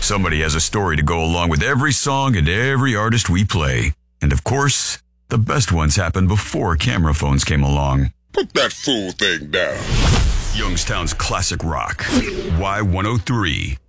Somebody has a story to go along with every song and every artist we play. And of course, the best ones happened before camera phones came along. Put that fool thing down. Youngstown's classic rock. Y103.